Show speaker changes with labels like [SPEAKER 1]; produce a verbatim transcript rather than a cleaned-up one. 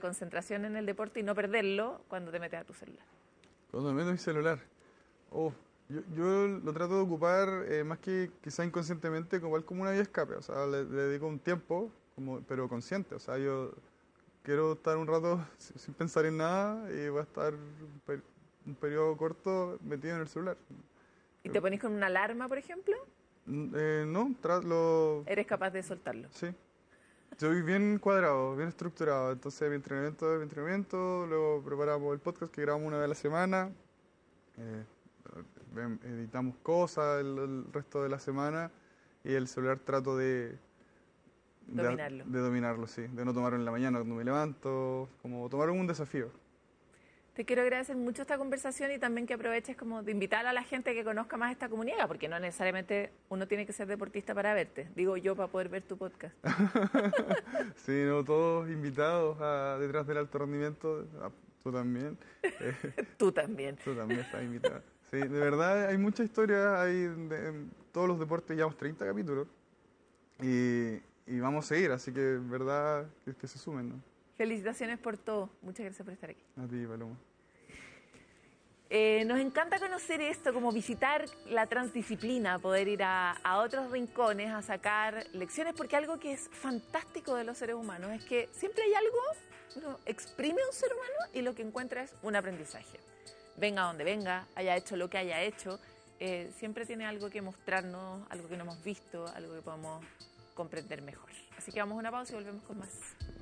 [SPEAKER 1] concentración en el deporte y no perderlo cuando te metes a tu celular?
[SPEAKER 2] Cuando me meto mi celular, oh, yo, yo lo trato de ocupar eh, más que quizá inconscientemente, como, igual como una vía de escape, o sea, le, le dedico un tiempo, como, pero consciente, o sea, yo quiero estar un rato sin, sin pensar en nada y voy a estar un, per- un periodo corto metido en el celular.
[SPEAKER 1] ¿Y te pones con una alarma, por ejemplo?
[SPEAKER 2] Mm, Eh, no, tra- lo,
[SPEAKER 1] ¿Eres capaz de soltarlo?
[SPEAKER 2] sí. Soy bien cuadrado, bien estructurado. Entonces, mi entrenamiento es mi entrenamiento, luego preparamos el podcast que grabamos una vez a la semana, eh, em- editamos cosas el, el resto de la semana y el celular trato de, de,
[SPEAKER 1] Dominarlo.
[SPEAKER 2] de dominarlo, sí, de no tomarlo en la mañana cuando me levanto, como tomarlo como un desafío.
[SPEAKER 1] Te quiero agradecer mucho esta conversación y también que aproveches como de invitar a la gente que conozca más esta comunidad, porque no necesariamente uno tiene que ser deportista para verte. Digo yo, para poder ver tu podcast.
[SPEAKER 2] Sí, no, todos invitados a Detrás del Alto Rendimiento, ah, tú también. Eh,
[SPEAKER 1] Tú también.
[SPEAKER 2] Tú también estás invitada. Sí, de verdad hay mucha historia, hay de- en todos los deportes llevamos treinta capítulos y, y vamos a seguir, así que en verdad que, que se sumen, ¿no?
[SPEAKER 1] Felicitaciones por todo. Muchas gracias por estar aquí.
[SPEAKER 2] A ti, Paloma.
[SPEAKER 1] Eh, nos encanta conocer esto, como visitar la transdisciplina, poder ir a, a otros rincones, a sacar lecciones, porque algo que es fantástico de los seres humanos es que siempre hay algo, uno exprime a un ser humano y lo que encuentra es un aprendizaje. Venga donde venga, haya hecho lo que haya hecho, eh, siempre tiene algo que mostrarnos, algo que no hemos visto, algo que podemos comprender mejor. Así que vamos a una pausa y volvemos con más.